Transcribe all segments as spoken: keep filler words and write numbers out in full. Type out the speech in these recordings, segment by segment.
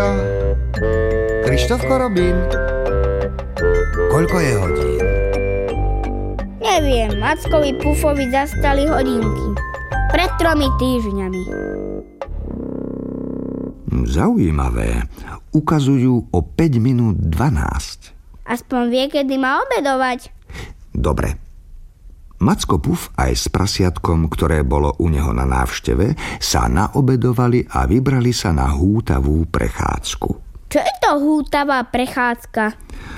Macko? Krištofko Robin? Koľko je hodín? Neviem, Mackovi Pufovi zastali hodinky. Pred tromi týždňami. Zaujímavé. Ukazujú o päť minút dvanásť. Aspoň vie, kedy má obedovať. Dobre. Macko Puf aj s prasiatkom, ktoré bolo u neho na návšteve, sa naobedovali a vybrali sa na hútavú prechádzku. Čo je to hútavá prechádzka?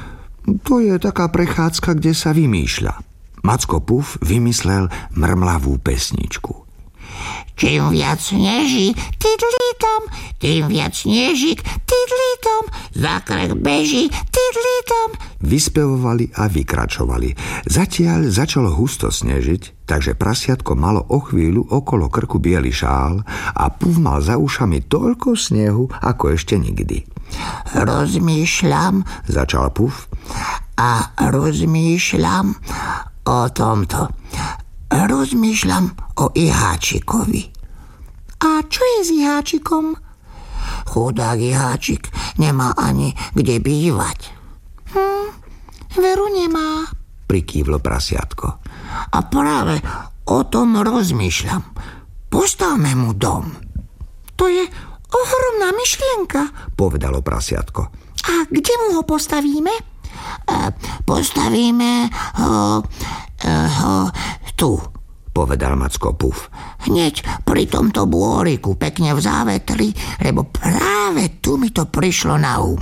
To je taká prechádzka, kde sa vymýšľa. Macko Puf vymyslel mrmlavú pesničku. Čím viac sneží, tidlítom, tým viac snežík, tidlítom, zákrek beží, tidlítom. Vyspevovali a vykračovali. Zatiaľ začalo husto snežiť, takže prasiatko malo o chvíľu okolo krku biely šál a Puf mal za ušami toľko snehu, ako ešte nikdy. Rozmýšľam, začal Puf, a rozmýšľam o tomto. Rozmýšľam o Iháčikovi. A čo je s Iháčikom? Chudák Iháčik nemá ani kde bývať. Hm, veru nemá, prikývlo prasiatko. A práve o tom rozmýšľam. Postavme mu dom. To je ohromná myšlienka, povedalo prasiatko. A kde mu ho postavíme? E, postavíme ho, e, ho tu, povedal Macko Puf. Hneď pri tomto bôriku, pekne v závetri, lebo práve tu mi to prišlo na um.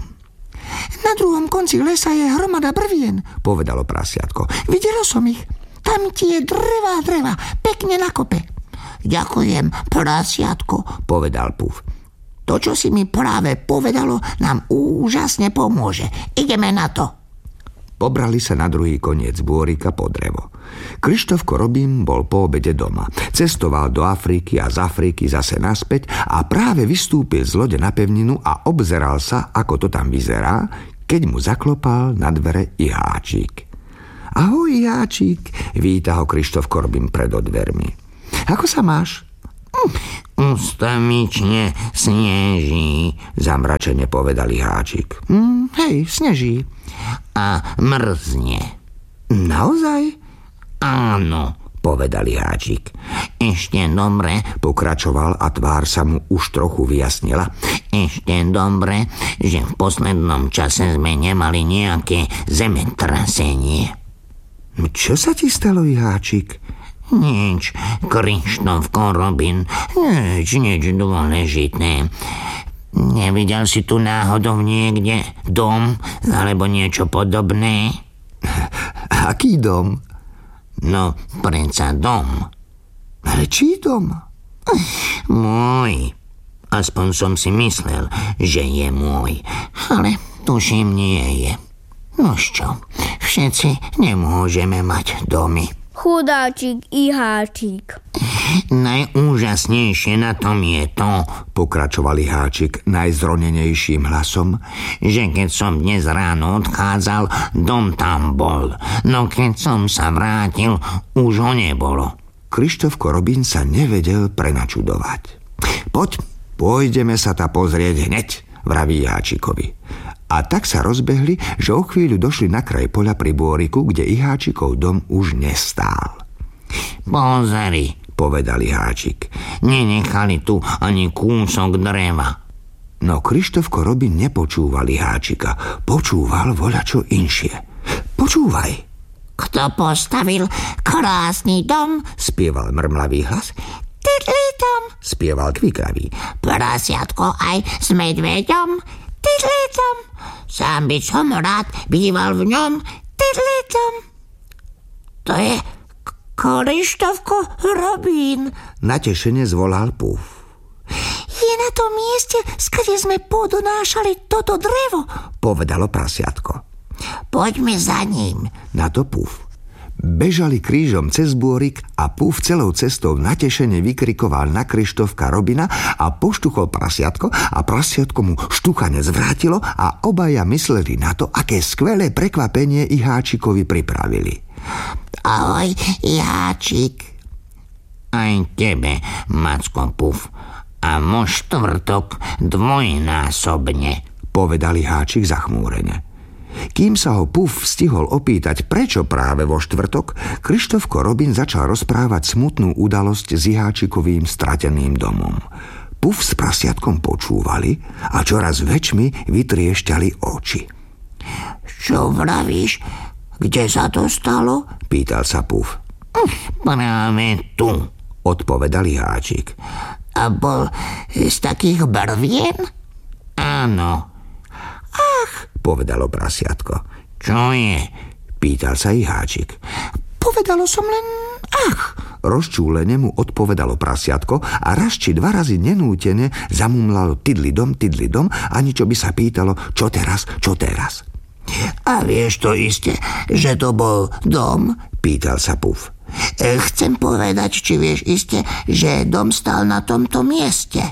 Na druhom konci lesa je hromada brvien, povedalo prasiatko. Videlo som ich. Tam tie drevá dreva, pekne na kope. Ďakujem, prasiatko, povedal Puf. To, čo si mi práve povedalo, nám úžasne pomôže. Ideme na to. Pobrali sa na druhý koniec bôrika po drevo. Krištofko Robin bol po obede doma. Cestoval do Afriky a z Afriky zase naspäť a práve vystúpil z lode na pevninu a obzeral sa, ako to tam vyzerá, keď mu zaklopal na dvere Iháčik. Ahoj, Iháčik, víta ho Krištofko Robin pred dvermi. Ako sa máš? Ustamične sneží, zamračene povedal Iháčik. Mm, hej, sneží. A mrzne. Naozaj? Áno, povedal Iháčik. Ešte dobre, pokračoval a tvár sa mu už trochu vyjasnila. Ešte dobre, že v poslednom čase sme nemali nejaké zemetrasenie. Čo sa ti stalo, Iháčik? Nič, Krištofko Robin, nič, nič dôležité. Nevidel si tu náhodou niekde dom alebo niečo podobné? Aký dom? No, predsa dom. Ale čí dom? Môj. Aspoň som si myslel, že je môj. Ale tuším, nie je. Nož čo, všetci nemôžeme mať domy. Chudáčik Iháčik. Najúžasnejšie na tom je to, pokračoval Iháčik najzronenejším hlasom, že keď som dnes ráno odchádzal, dom tam bol. No keď som sa vrátil, už ho nebolo. Krištofko Robin sa nevedel prenačudovať. Poď, pôjdeme sa ta pozrieť hneď, vraví Iháčikovi. A tak sa rozbehli, že o chvíľu došli na kraj poľa pri bôriku, kde Iháčikov dom už nestál. Pozri, povedal Iháčik. Nenechali tu ani kúsok dreva. No Krištofko Robin nepočúval Iháčika. Počúval voľačo inšie. Počúvaj. Kto postavil krásny dom? Spieval mrmlavý hlas. Tidlitom, spieval kvikavý. Prasiatko aj s medveďom. Tidlitom, sám by som rád býval v ňom. Tidlitom. To je Krištofko Robin, natešene zvolal Puf. Je na tom mieste, skade sme podonášali toto drevo, povedalo prasiatko. Poďme za ním, na to Puf. Bežali krížom cez bôrik a Puf celou cestou natešene vykrikoval na Krištofka Robina a poštuchol prasiatko a prasiatko mu štuchane zvrátilo a obaja mysleli na to, aké skvelé prekvapenie Iháčikovi pripravili. Ahoj, Iháčik. Aj tebe, Macko Puf. a vo štvrtok dvojnásobne, povedali Háčik zachmúrene. Kým sa ho Puf stihol opýtať, prečo práve vo štvrtok, Krištofko Robin začal rozprávať smutnú udalosť s Háčikovým strateným domom. Puf s prasiatkom počúvali a čoraz väčšmi vytriešťali oči. Čo vravíš? Kde sa to stalo? Pýtal sa Puf. Práve tu, odpovedal Háčik. A bol z takých brvien? Áno. Ach, povedalo prasiatko. Čo je? Pýtal sa i Háčik. Povedalo som len ach. Rozčúlene mu odpovedalo prasiatko a raz či dva razy nenútene zamumlalo tydlidom, tydlidom, ani čo by sa pýtalo, čo teraz, čo teraz. A vieš to iste, že to bol dom? Pýtal sa Puf. Chcem povedať, či vieš iste, že dom stal na tomto mieste.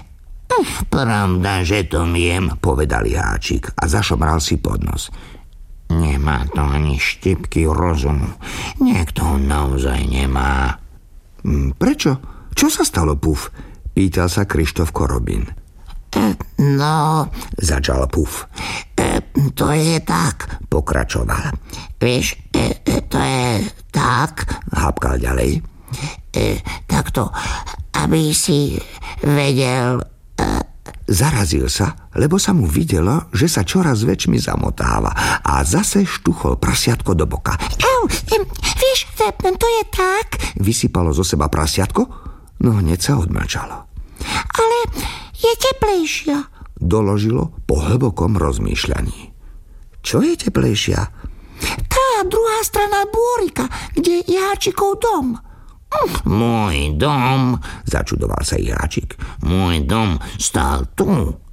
Pravda, že to viem, povedal Háčik a zašomral si pod nos. Nemá to ani štipky rozumu. Niekto ho naozaj nemá. Prečo? Čo sa stalo, Puf? Pýtal sa Krištofko Robin. E, no, začal Puf. E, to je tak, pokračoval. Vieš, e, e, to je tak, hapkal ďalej. E, takto, aby si vedel... E, Zarazil sa, lebo sa mu videlo, že sa čoraz väčšmi zamotáva a zase štuchol prasiatko do boka. Au, e, vieš, to je tak, vysypalo zo seba prasiatko, no hneď sa odmlčalo. Ale je teplejšia, doložilo po hlbokom rozmýšľaní. Čo je teplejšia? Tá druhá strana bôrika, kde je Háčikov dom. Môj dom, začudoval sa Háčik. Môj dom stál tu.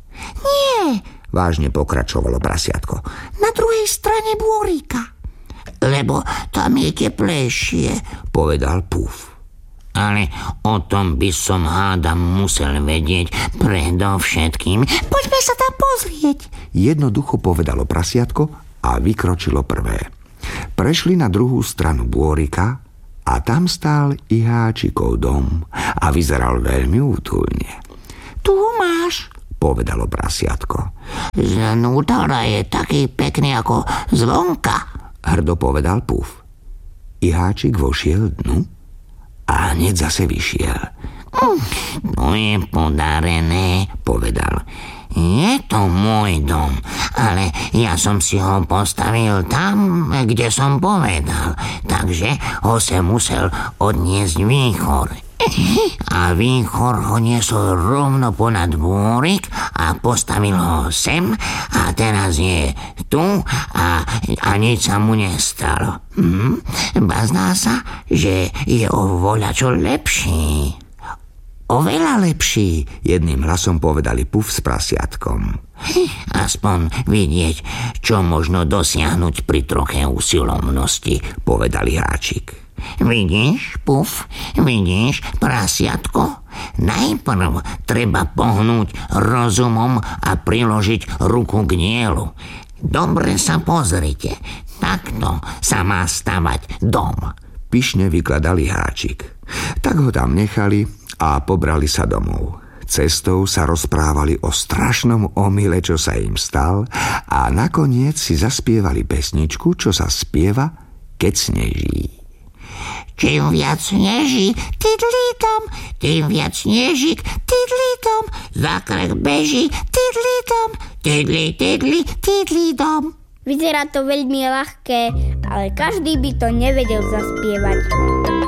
Nie, vážne pokračovalo prasiatko. Na druhej strane bôrika. Lebo tam je teplejšie, povedal Puf. Ale o tom by som hádam musel vedieť predovšetkým. Poďme sa tam pozrieť, jednoducho povedalo prasiatko a vykročilo prvé. Prešli na druhú stranu bôrika a tam stál i Háčikov dom a vyzeral veľmi útulne. Tu máš, povedalo prasiatko. Znútra je taký pekný ako zvonka, hrdo povedal Puf. I Háčik vošiel dnu a hneď zase vyšiel. Mm, to je podarené, povedal. Je to môj dom, ale ja som si ho postavil tam, kde som povedal, takže ho sa musel odniesť výchor. A výchor ho niesol rovno ponad bôrik a postavil ho sem a teraz je tu a, a nič sa mu nestalo. Hm? Bazná sa, že je o voľačo lepší. Oveľa lepší, jedným hlasom povedali Puf s prasiatkom. Aspoň vidieť, čo možno dosiahnuť pri troche usilovnosti, povedali Háčik. Vidíš, Puf, vidíš, prasiatko? Najprv treba pohnúť rozumom a priložiť ruku k dielu. Dobre sa pozrite, takto sa má stavať dom. Pyšne vykladali Háčik. Tak ho tam nechali a pobrali sa domov. Cestou sa rozprávali o strašnom omyle, čo sa im stal a nakoniec si zaspievali pesničku, čo sa spieva, keď sneží. Čím viac sneží, tydlítom, tým viac snežík, tydlítom, za krk beží, tydlítom, tydlí, tydlí, tydlítom. Vyzerá to veľmi ľahké, ale každý by to nevedel zaspievať.